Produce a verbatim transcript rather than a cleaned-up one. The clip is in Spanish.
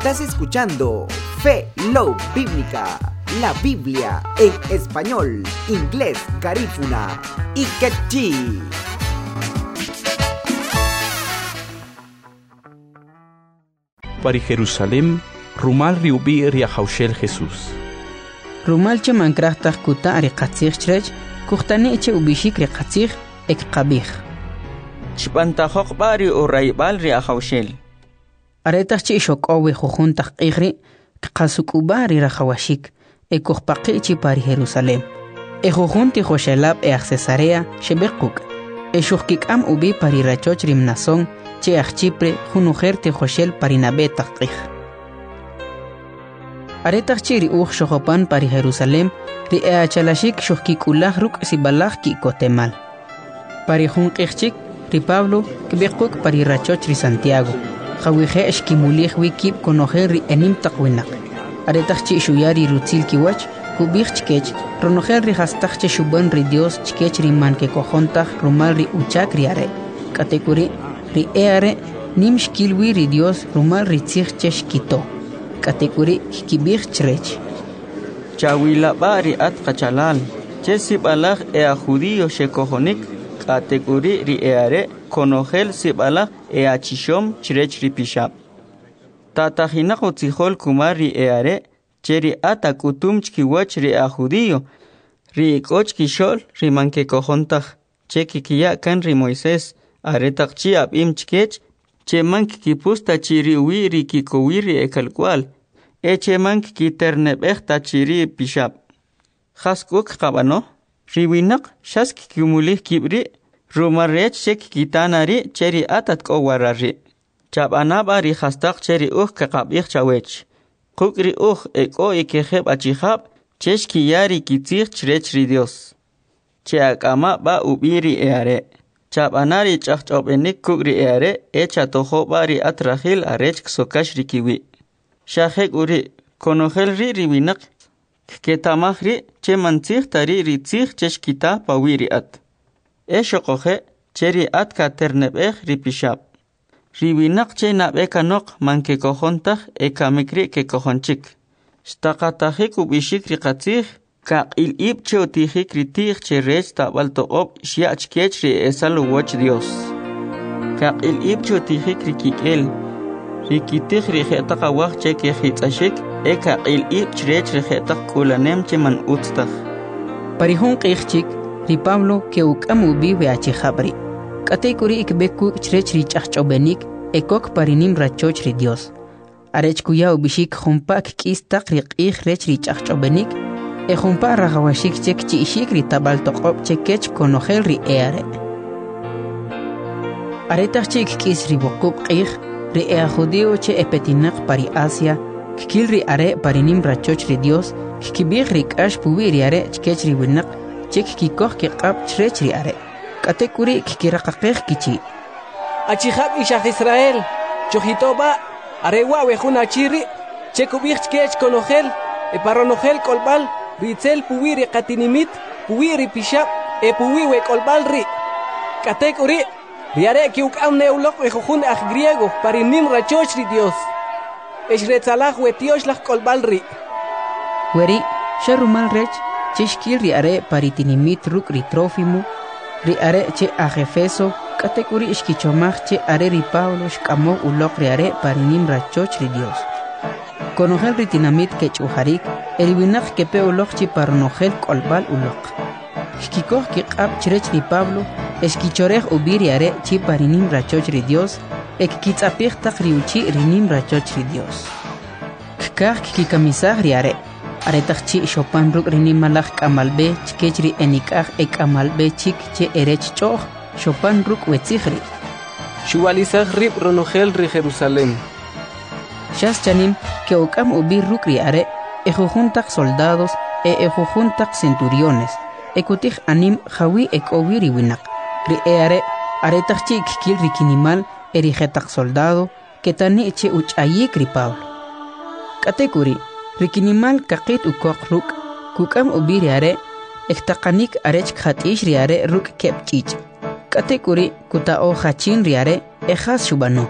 Estás escuchando Fe Love Bíblica, la Biblia en español, inglés, garífuna y quechí. Para Jerusalén, rumal riubi riajaushel Jesús. Rumal che mankrachtaj kuta riqatzij chrech, kuhtani che ubishik riqatzij ek qabij. Chpantajok bari o raibal riajaushel. Aretaj che shokowe jujuntaj qigri, qasukubari rajawashik, e kuhpaqi chi para Jerusalén. E jujunti joshelab e Cesarea shebekuk, e shuhkikam ubi pari rachoch rimnason, che achchipre junujerti joshel parinabe taqij. Aretaj chiri uj shohopan pari Jerusalén, ri eachalashik shuhkikulah ruk sibalaj ki kotemal. Pari junqichik, ri Pablo, kibekuk pari rachoch ri Santiago. Jawije eshkimulih wikib konojer ri enim taqwinak. Aretaj chi shuyari rutzil kiwach, kubich chkech, ronojer ri hastaj che shuban ri Dios chkech ri man ke kojontaj rumal ri uchak ri are. Katekuri, ri eare, nim shkilwi ri Dios rumal ri tzich cheshkito. Katekuri kibich chrech. Chawila bari at kachalal, chesib alaj ea judío shekojonik, katekuri ri eare, konojel sib alaj ea chishom chrech ri pishab. Tatajinako tzihol kumar ri eare, cheri ata kutum chkiwach ri a judío, ri ikoch kishol ri manke kojontaj, che kikiya kan ri Moisés, aretak chi ab im chkech, che mank kipusta chiri wi ri kikowi ri ekalkwal, e che mank kiternebech ta chiri pishab. Jaskuk kabano, ri winak shask kimulih kibri, rumarech chek kitanari cheri atat kowarari. Chab anaba ri hastak cheri uj kakabich chawech. Kukri uj eko ikejeb achihab, chesh kiyari kitzich chrech ri Dios. Che akama ba ubiri eare. Chab anari chachchobenik kukri eare, echa tojo bari atrahil arech ksokash ri kiwi. Shahek uri, konojel ri riwinak, ketamah ri, che mantzich tari ri tzich chesh kita pawiri at. Esho koje, cheri at katernebech ri pishab. Riwinak che nabeka nok manke kojontaj eka mikri ke kojonchik. Shtakatajik ubishik ri katzich, ka il ib che otijik ri tij che rech tabal toqob shiach kech ri esalu wach Dios. Ka il ib che otijik ri kikel, ri kitij ri jetaka wach che ke hitzashik, eka il ib chrech ri jetak kulanem che man utztaj. Parihun qichchik, ri Pablo ke ukam ubi weachijabri. Katekuri ikbeku chrech ri chachchobenik, ekok parinim rachoch ri Dios. Arech kuya ubishik jumpak kistak ri qij rech ri chachchobenik, e jumpa rajawashik chek chi ishik ri tabal toqob chekech konojel ri eare. Aretach chik kis ri bokub qij, ri ea judío che epetinak pari Asia, kikil ri are parinim rachoch ri Dios, kikibig ri kash puwi ri are chkech ri winak, chek kikoh kikab chrech ri are. Katekuri kikirakakej kichi. Achihab ishach Israel, chojitoba, arewa wejuna chiri, chekubich kech konojel, e paronojel kolbal, ritzel puwiri katinimit, puwiri pishab, e puwiwe kolbal ri. Katekuri, riare kiukam neulok wejujun aj griego, parinim rachoch ri Dios. Eshretzalaj wetiosh laj kolbal ri. Weri, sharumal rech, cheshkil riare paritinimit ruk ri Trofimu, ri are che a Jefeso, katekuri ishkichomach che are ri Pablo shkamo ulok ri are parinim rachoch ri Dios. Konojel ri tinamit ke chuharik, eriwinach ke pe ulok chi paronojel kolbal ulok. Shkikoh ki qab chrech ri Pablo, eshkichorej ubiri are chi parinim rachoch ri Dios, ek kitzapich tak ri uchi rinim rachoch ri Dios. Kkah kikamisah ri are, aretak chi shopan ruk rini malach kamalbe chkech ri enikaj e kamalbe chik che erech choch shopan ruk wetzihri. Shualizaj rib ronojel ri Jerusalén. Shas chanim ke okam ubi ruk ri are e jujuntak soldados e e jujuntak centuriones e kutij anim jawi e kowiri winak. Ri e are aretak chi kikil ri kinimal e ri jetak soldado ke tani che uchayik ri Pablo. Katekuri Rikinimal kakit ukok ruk, kukam ubiri are, ektakanik arech khatish riare ruk kepchich. Katekuri kuta o hachin riare, ejas shubano.